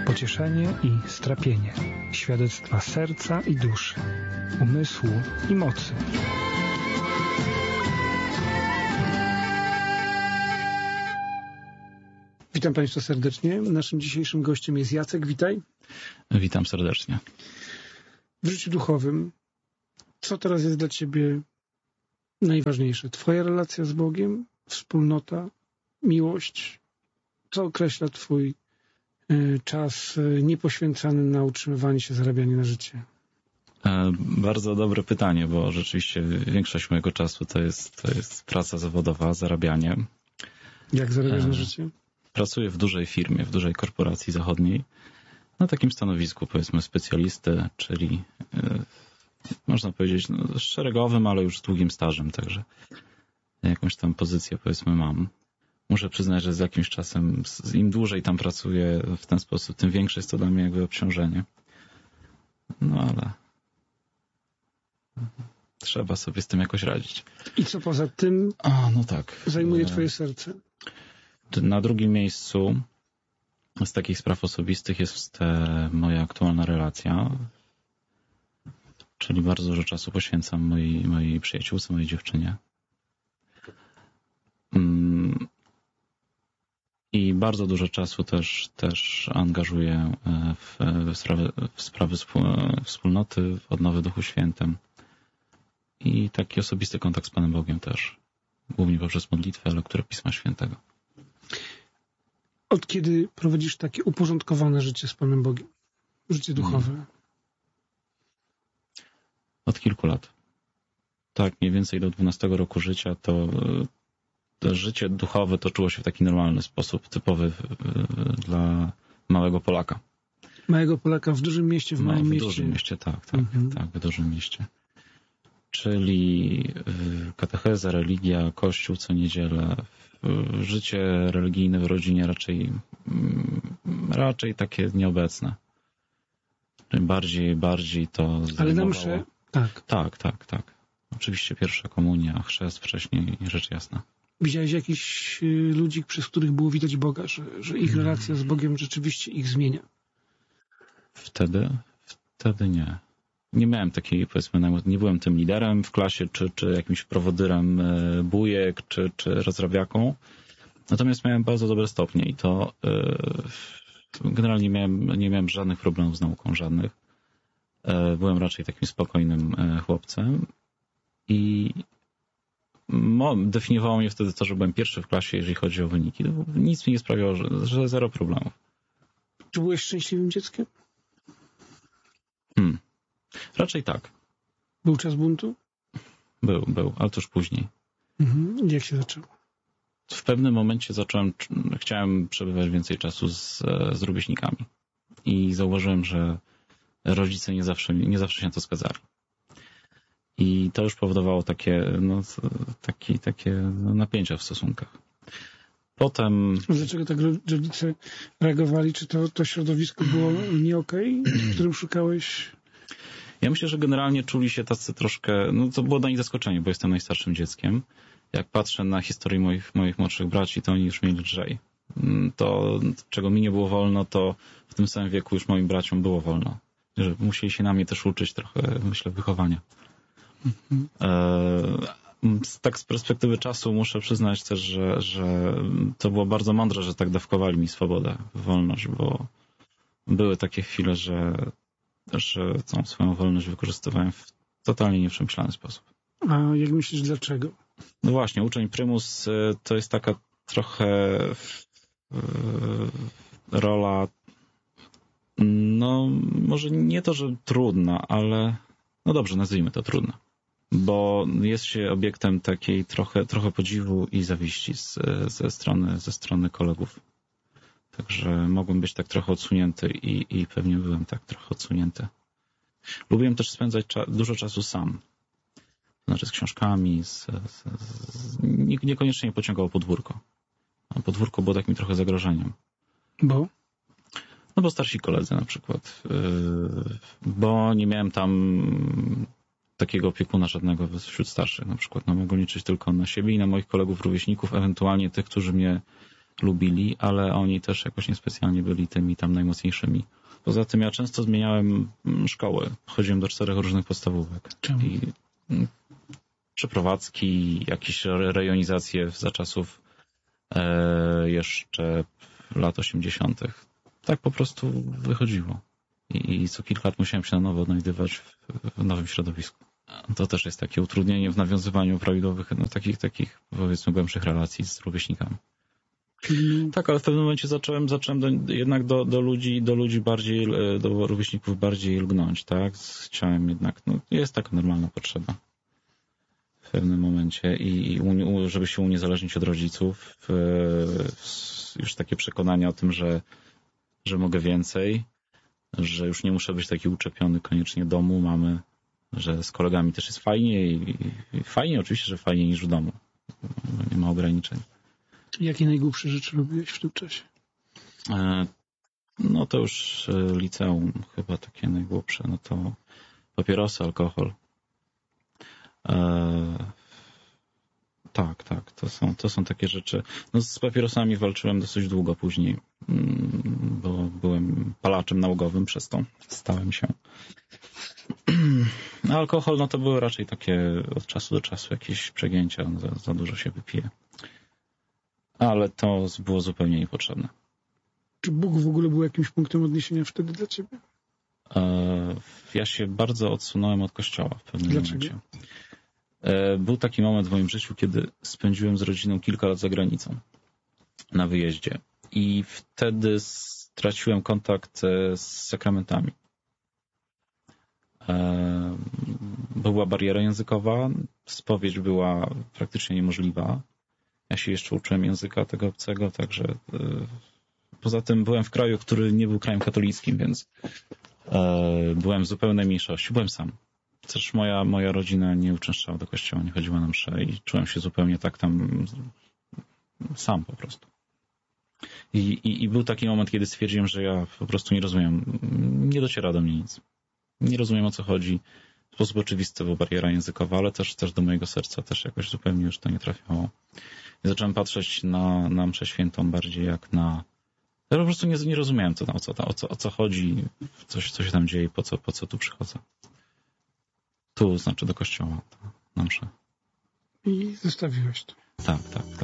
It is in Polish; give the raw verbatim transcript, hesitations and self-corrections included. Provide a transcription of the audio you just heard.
Pocieszenie i strapienie, świadectwa serca i duszy, umysłu i mocy. Witam Państwa serdecznie. Naszym dzisiejszym gościem jest Jacek. Witaj. Witam serdecznie. W życiu duchowym, co teraz jest dla Ciebie najważniejsze? Twoja relacja z Bogiem, wspólnota, miłość? Co określa Twój czas niepoświęcany na utrzymywanie się, zarabianie na życie? Bardzo dobre pytanie, bo rzeczywiście większość mojego czasu to jest, to jest praca zawodowa, zarabianie. Jak zarabiasz na życie? Pracuję w dużej firmie, w dużej korporacji zachodniej, na takim stanowisku, powiedzmy, specjalisty, czyli można powiedzieć no, szeregowym, ale już z długim stażem, także jakąś tam pozycję, powiedzmy, mam. Muszę przyznać, że z jakimś czasem, im dłużej tam pracuję w ten sposób, tym większe jest to dla mnie jakby obciążenie. No ale trzeba sobie z tym jakoś radzić. I co poza tym A, no tak. zajmuje Twoje serce? Na drugim miejscu z takich spraw osobistych jest moja aktualna relacja, czyli bardzo dużo czasu poświęcam mojej, mojej przyjaciółce, mojej dziewczynie. I bardzo dużo czasu też, też angażuję w, w, sprawy, w sprawy wspólnoty, w odnowy Duchu Świętym. I taki osobisty kontakt z Panem Bogiem też. Głównie poprzez modlitwę, lekturę Pisma Świętego. Od kiedy prowadzisz takie uporządkowane życie z Panem Bogiem? Życie duchowe? Hmm. Od kilku lat. Tak, mniej więcej do dwunastego roku życia to... To życie duchowe toczyło się w taki normalny sposób, typowy dla małego Polaka. Małego Polaka w dużym mieście, w małym no, w mieście? W dużym mieście, tak, tak, mhm. tak, w dużym mieście. Czyli katecheza, religia, kościół co niedzielę, życie religijne w rodzinie raczej, raczej takie nieobecne. Bardziej, bardziej to Ale na mszę? Tak. Tak, tak, tak. Oczywiście pierwsza komunia, chrzest wcześniej, rzecz jasna. Widziałeś jakichś ludzi, przez których było widać Boga, że, że ich relacja z Bogiem rzeczywiście ich zmienia? Wtedy? Wtedy nie. Nie miałem takiej, powiedzmy, nie byłem tym liderem w klasie, czy, czy jakimś prowodyrem bujek, czy, czy rozrabiaką. Natomiast miałem bardzo dobre stopnie i to yy, generalnie miałem, nie miałem żadnych problemów z nauką, żadnych. Yy, byłem raczej takim spokojnym yy, chłopcem i definiowało mnie wtedy to, że byłem pierwszy w klasie, jeżeli chodzi o wyniki. Nic mi nie sprawiało, że, że zero problemów. Czy byłeś szczęśliwym dzieckiem? Hmm. Raczej tak. Był czas buntu? Był, był, ale to już później. Mhm. Jak się zaczęło? W pewnym momencie zacząłem, chciałem przebywać więcej czasu z, z rówieśnikami. I zauważyłem, że rodzice nie zawsze, nie zawsze się na to zgadzali. I to już powodowało takie, no, taki, takie no, napięcia w stosunkach. Potem... Dlaczego tak rodzice reagowali? Czy to, to środowisko było nie okej, w którym szukałeś? Ja myślę, że generalnie czuli się tacy troszkę, no to było dla nich zaskoczenie, bo jestem najstarszym dzieckiem. Jak patrzę na historię moich, moich młodszych braci, to oni już mieli lżej. To, czego mi nie było wolno, to w tym samym wieku już moim braciom było wolno. Że musieli się na mnie też uczyć trochę, myślę, wychowania. Mhm. Tak z perspektywy czasu muszę przyznać też, że, że to było bardzo mądre, że tak dawkowali mi swobodę, wolność, bo były takie chwile, że, że tą swoją wolność wykorzystywałem w totalnie nieprzemyślany sposób. A jak myślisz, dlaczego? No właśnie, uczeń prymus to jest taka trochę rola, no może nie to, że trudna, ale no dobrze, nazwijmy to trudna. Bo jest się obiektem takiej trochę, trochę podziwu i zawiści z, ze, strony, ze strony kolegów. Także mogłem być tak trochę odsunięty i, i pewnie byłem tak trochę odsunięty. Lubiłem też spędzać cza- dużo czasu sam. To znaczy z książkami, z, z, z, nie, niekoniecznie pociągało podwórko. A podwórko było takim trochę zagrożeniem. Bo? No bo starsi koledzy na przykład. Yy, bo nie miałem tam takiego opiekuna żadnego wśród starszych na przykład. No mogłem liczyć tylko na siebie i na moich kolegów rówieśników, ewentualnie tych, którzy mnie lubili, ale oni też jakoś niespecjalnie byli tymi tam najmocniejszymi. Poza tym ja często zmieniałem szkoły. Chodziłem do czterech różnych podstawówek. Czemu? I przeprowadzki, jakieś rejonizacje za czasów e, jeszcze lat osiemdziesiątych. Tak po prostu wychodziło. I, I co kilka lat musiałem się na nowo odnajdywać w, w nowym środowisku. To też jest takie utrudnienie w nawiązywaniu prawidłowych, no, takich, takich powiedzmy głębszych relacji z rówieśnikami. Czyli Tak, ale w pewnym momencie zacząłem, zacząłem do, jednak do, do ludzi, do ludzi bardziej, do rówieśników bardziej lgnąć, tak? Chciałem jednak, no jest taka normalna potrzeba w pewnym momencie i, i u, żeby się uniezależnić od rodziców, w, już takie przekonanie o tym, że, że mogę więcej, że już nie muszę być taki uczepiony koniecznie domu, mamy, że z kolegami też jest fajnie i, i fajnie, oczywiście, że fajniej niż w domu. Nie ma ograniczeń. jakie najgłupsze rzeczy robiłeś w tym czasie? No to już liceum chyba takie najgłupsze, no to papierosy, alkohol. Eee, tak, tak, to są, to są takie rzeczy. No z papierosami walczyłem dosyć długo później, bo byłem palaczem nałogowym, przez to stałem się. A alkohol, no to były raczej takie od czasu do czasu jakieś przegięcia, no za, za dużo się wypije. Ale to było zupełnie niepotrzebne. Czy Bóg w ogóle był jakimś punktem odniesienia wtedy dla ciebie? Ja się bardzo odsunąłem od kościoła w pewnym Dlaczego? momencie. Był taki moment w moim życiu, kiedy spędziłem z rodziną kilka lat za granicą na wyjeździe i wtedy straciłem kontakt z sakramentami. Była bariera językowa, spowiedź była praktycznie niemożliwa. Ja się jeszcze uczyłem języka tego obcego, także poza tym byłem w kraju, który nie był krajem katolickim, więc byłem w zupełnej mniejszości. Byłem sam. Też moja, moja rodzina nie uczęszczała do kościoła, nie chodziła na msze i czułem się zupełnie tak tam sam po prostu. I, i, i był taki moment, kiedy stwierdziłem, że ja po prostu nie rozumiem, nie dociera do mnie nic. Nie rozumiem, o co chodzi. W sposób oczywisty była bariera językowa, ale też, też do mojego serca też jakoś zupełnie już to nie trafiało. I zacząłem patrzeć na, na mszę świętą bardziej jak na... Ja po prostu nie, nie rozumiałem, to, o, co, o, co, o co chodzi, coś, co się tam dzieje, po co, po co tu przychodzę. Tu, znaczy do kościoła, na mszę. I zostawiłeś to. Tak, tak, tak.